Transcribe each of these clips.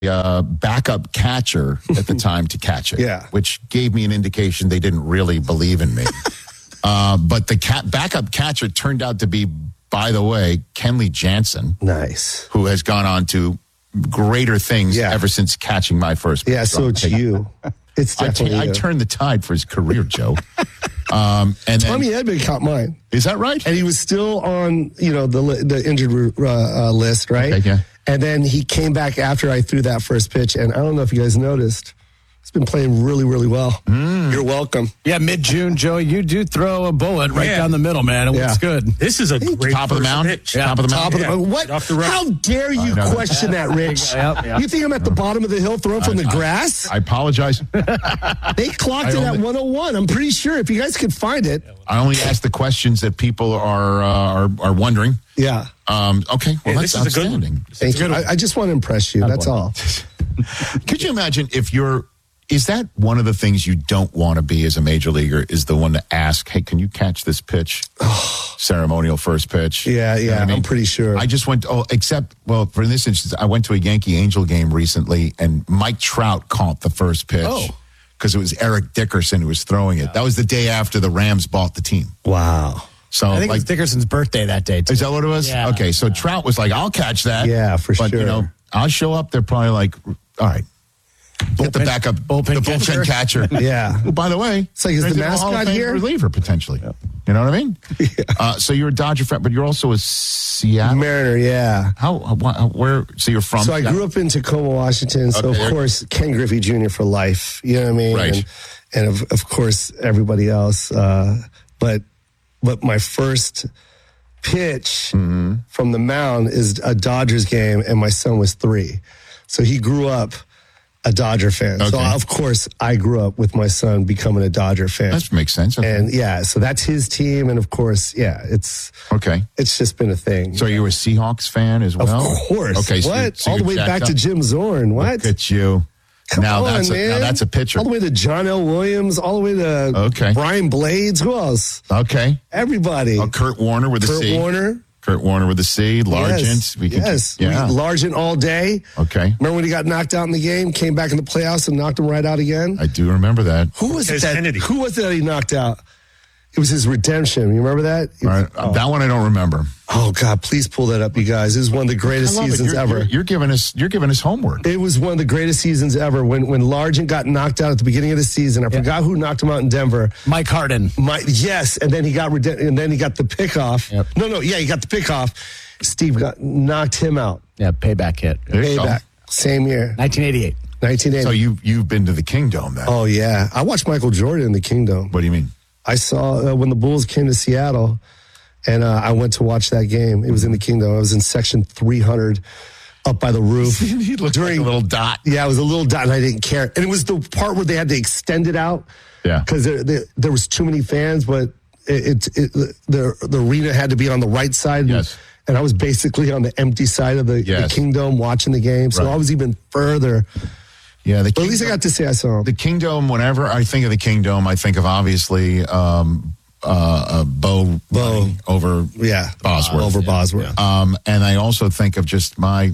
backup catcher at the time to catch it. Yeah. Which gave me an indication they didn't really believe in me. But the backup catcher turned out to be, by the way, Kenley Jansen. Nice. Who has gone on to greater things ever since catching my first pitch. Yeah, so it's you. It's definitely I turned the tide for his career, Joe. And Tommy Edman caught mine. Is that right? And he was still on, the injured list, right? Okay, yeah. And then he came back after I threw that first pitch, and I don't know if you guys noticed, he's been playing really, really well. You're welcome. Yeah, mid-June, Joe, you do throw a bullet right down the middle, man. It looks good. This is a great top of the mound. pitch. Top of the mound. What? How dare you question that, Rich? You think I'm at the bottom of the hill throwing from the grass? I apologize. They clocked it at 101. I'm pretty sure if you guys could find it. I only ask the questions that people are wondering. Yeah. Okay. Well, that's this is a good one. outstanding. Thank you. I just want to impress you. That's all. Could you imagine is that one of the things you don't want to be as a major leaguer, is the one to ask, hey, can you catch this pitch? Ceremonial first pitch. Yeah, You know what I mean? I'm pretty sure. I just went, for this instance, I went to a Yankee Angel game recently, and Mike Trout caught the first pitch. Because it was Eric Dickerson who was throwing it. That was the day after the Rams bought the team. Wow. So I think it was Dickerson's birthday that day, too. Is that what it was? Yeah. Okay, so Trout was like, I'll catch that. Yeah, for but, sure. I'll show up. They're probably like, all right. Get the backup bullpen catcher. Yeah. Well, by the way, it's like, is the mascot here? Reliever, potentially. Yeah. You know what I mean? Yeah. So you're a Dodger fan, but you're also a Seattle Mariner, yeah. Where? So you're from? So I grew up in Tacoma, Washington. So, of course, Ken Griffey Jr. for life. You know what I mean? Right. And of course, everybody else. But my first pitch from the mound is a Dodgers game, and my son was 3. So he grew up a Dodger fan. Okay. So, of course, I grew up with my son becoming a Dodger fan. That makes sense. Okay. And, so that's his team. And, of course, it's just been a thing. So you were a Seahawks fan as well? Of course. Okay. What? All the way back to Jim Zorn. What? Look at you. Come on, man. Now that's a pitcher. All the way to John L. Williams, all the way to Brian Blades. Who else? Okay. Everybody. Kurt Warner with the C. Kurt Warner with the C. Largent. Yes. Largent all day. Okay. Remember when he got knocked out in the game, came back in the playoffs and knocked him right out again? I do remember that. Who was it that he knocked out? It was his redemption. You remember that? All right. That one I don't remember. Oh God, please pull that up, you guys. This is one of the greatest seasons ever. You're giving us homework. It was one of the greatest seasons ever. When Largent got knocked out at the beginning of the season, I forgot who knocked him out in Denver. Mike Harden. Yes, and then he got the pick off. Yep. He got the pick off. Steve knocked him out. Yeah, payback hit. Payback. Same year. 1988. 1980. So you've been to the Kingdome then? Oh yeah, I watched Michael Jordan in the Kingdome. What do you mean? I saw when the Bulls came to Seattle, and I went to watch that game. It was in the Kingdome. I was in section 300 up by the roof. He looked like a little dot. Yeah, it was a little dot, and I didn't care. And it was the part where they had to extend it out. Yeah. Because there was too many fans, but the arena had to be on the right side. Yes. And I was basically on the empty side of the Kingdome watching the game. So I was even further. Yeah, but at least I got to say I saw him. The Kingdome, whenever I think of the Kingdome, I think of obviously Bo over Bosworth. Over Bosworth. And I also think of just my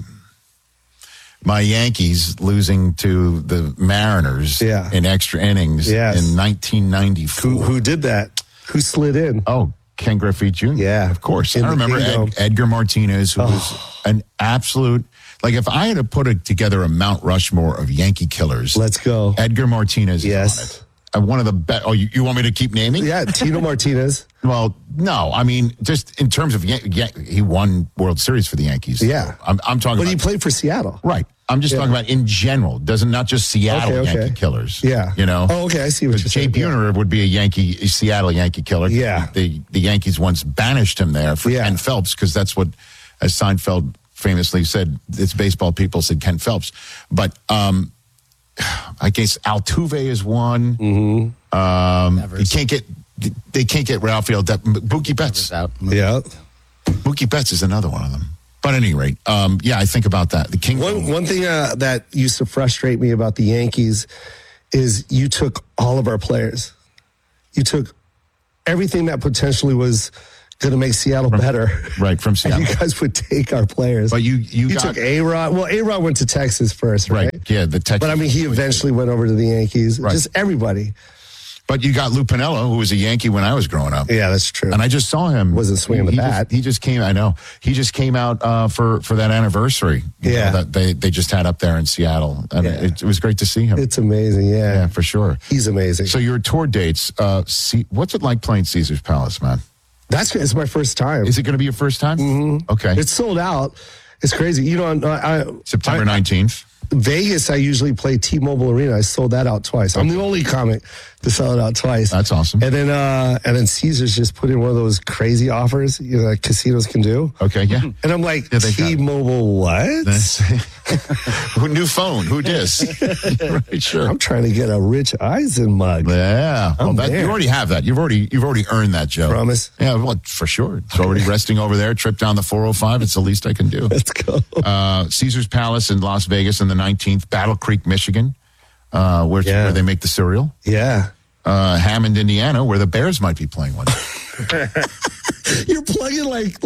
Yankees losing to the Mariners in extra innings in 1994. Who did that? Who slid in? Oh, Ken Griffey Jr. Yeah. Of course. I remember Edgar Martinez, who was an absolute... Like, if I had to put together a Mount Rushmore of Yankee killers... Let's go. Edgar Martinez is on it. One of the best... Oh, you want me to keep naming? Yeah, Tino Martinez. Well, no. I mean, just in terms of... he won World Series for the Yankees. Yeah. So I'm talking But he played for Seattle. Right. I'm just talking about in general. Not just Seattle Yankee killers. Yeah. You know? Oh, okay. I see what you're saying. Jay Buhner would be a Seattle Yankee killer. Yeah. The Yankees once banished him there for Ken Phelps, because that's what, as Seinfeld famously said, it's baseball people said Ken Phelps. But I guess Altuve is one. Mm-hmm. They can't get Rafael. Mookie Betts. Out. Yeah. Mookie Betts is another one of them. But at any rate, I think about that. The Kingdom. One thing that used to frustrate me about the Yankees is you took all of our players. You took everything that potentially was going to make Seattle better. Right, from Seattle. And you guys would take our players. But you got, took A-Rod. Well, A-Rod went to Texas first, right? Yeah, the Texas. But I mean, he eventually went over to the Yankees. Right. Just everybody. But you got Lou Piniella, who was a Yankee when I was growing up. Yeah, that's true. And I just saw him. Wasn't swinging the bat. He just came. I know. He just came out for that anniversary. That they just had up there in Seattle. And it was great to see him. It's amazing. Yeah, for sure. He's amazing. So your tour dates. What's it like playing Caesar's Palace, man? It's my first time. Is it going to be your first time? Mm-hmm. Okay. It's sold out. It's crazy. September 19th. Vegas, I usually play T-Mobile Arena. I sold that out twice. I'm the only comic to sell it out twice. That's awesome. And then Caesars just put in one of those crazy offers that casinos can do. Okay, yeah. And I'm like, T-Mobile what? New phone? Who dis? Right, sure. I'm trying to get a Rich Eisen mug. Yeah. Well, you already have that. You've already earned that, Joe. Promise? Yeah, well, for sure. It's already resting over there. Trip down the 405. It's the least I can do. Let's go. Caesars Palace in Las Vegas on the 19th. Battle Creek, Michigan, where they make the cereal. Yeah. Hammond, Indiana, where the Bears might be playing one day. You're plugging like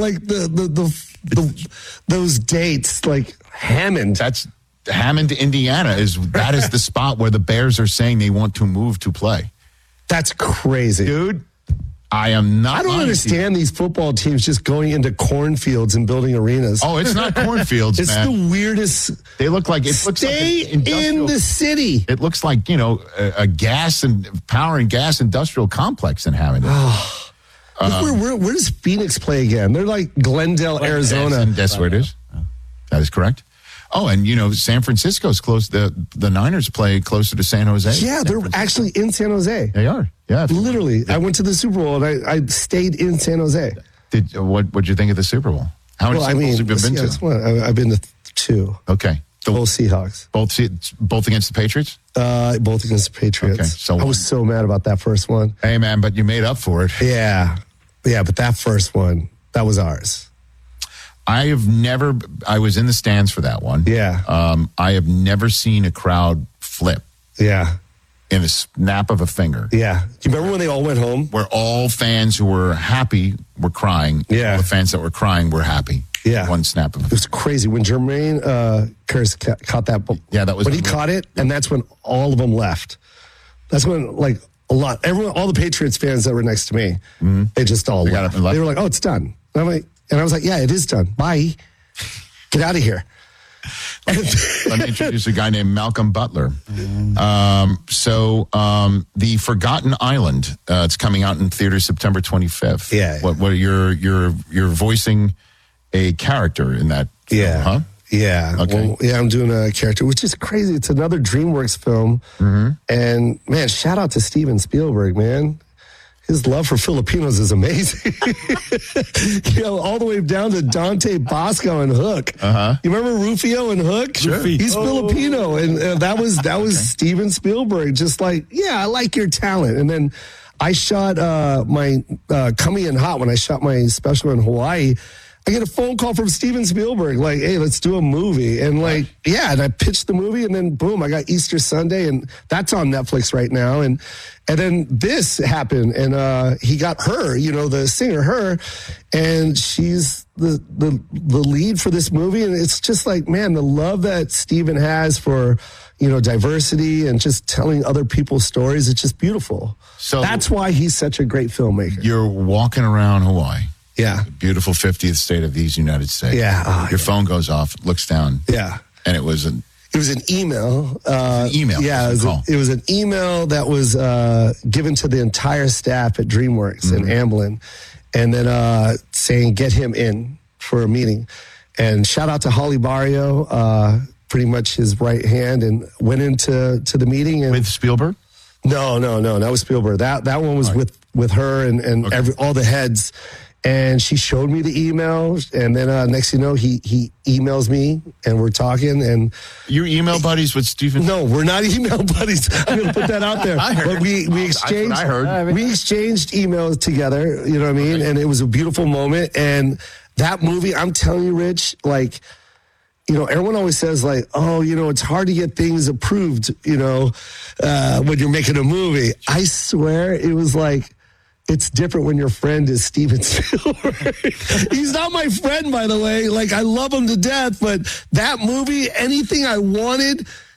those dates, like Hammond. That's Hammond, Indiana. That is the spot where the Bears are saying they want to move to play. That's crazy, dude. I am not. I don't understand these football teams just going into cornfields and building arenas. Oh, it's not cornfields, it's man. The weirdest. They look like Stay in the city. It looks like a gas and power and gas industrial complex in Hammond. Where does Phoenix play again? They're like Glendale, Arizona. That's where it is. That is correct. Oh, and San Francisco's close. The Niners play closer to San Jose. Yeah, they're actually in San Jose. They are. Yeah, literally. I went to the Super Bowl and I stayed in San Jose. What'd you think of the Super Bowl? How many Super Bowls have you been to? I've been to 2. Okay. Both Seahawks. Both against the Patriots? Both against the Patriots. Okay, so I was so mad about that first one. Hey, man, but you made up for it. Yeah, but that first one, that was ours. I was in the stands for that one. Yeah. I have never seen a crowd flip. Yeah. In a snap of a finger. Yeah. Do you remember when they all went home? Where all fans who were happy were crying. Yeah. All the fans that were crying were happy. Yeah. One snap of a finger. It was crazy. When Jermaine Kearse caught that ball. Yeah, that was. When he caught it, and that's when all of them left. That's when, all the Patriots fans that were next to me, they just all left. They were like, oh, it's done. And I was like, yeah, it is done. Bye. Get out of here. Let me introduce a guy named Malcolm Butler. The Forgotten Island. It's coming out in theaters September 25th. Yeah. What you're voicing a character in that film, huh? Yeah. Okay. Well, yeah, I'm doing a character, which is crazy. It's another DreamWorks film. And man, shout out to Steven Spielberg, man. His love for Filipinos is amazing. All the way down to Dante Bosco and Hook. You remember Rufio and Hook? Sure. He's Filipino, and that was Steven Spielberg. Just like, yeah, I like your talent. And then I shot my Coming in Hot when I shot my special in Hawaii. I get a phone call from Steven Spielberg, like, hey, let's do a movie. And and I pitched the movie, and then boom, I got Easter Sunday, and that's on Netflix right now. And then this happened, and he got her, the singer, her, and she's the lead for this movie. And it's just like, man, the love that Steven has for, diversity and just telling other people's stories, it's just beautiful. So that's why he's such a great filmmaker. You're walking around Hawaii. Yeah. Beautiful 50th state of these United States. Yeah. Your phone goes off, looks down. Yeah. And it was an email. Email. Yeah. It was an email that was given to the entire staff at DreamWorks in Amblin. And then saying, get him in for a meeting. And shout out to Holly Barrio, pretty much his right hand, and went into the meeting. And with Spielberg? No. That was Spielberg. That one was with her and all the heads. And she showed me the email, and then next thing you know, he emails me, and we're talking. And you're email buddies with Steven? No, we're not email buddies. I'm going to put that out there. I heard. But we exchanged. That's what I heard. We exchanged emails together. You know what I mean? Okay. And it was a beautiful moment. And that movie, I'm telling you, Rich, everyone always says it's hard to get things approved, when you're making a movie. I swear it it's different when your friend is Steven Spielberg. He's not my friend, by the way. Like, I love him to death, but that movie, anything I wanted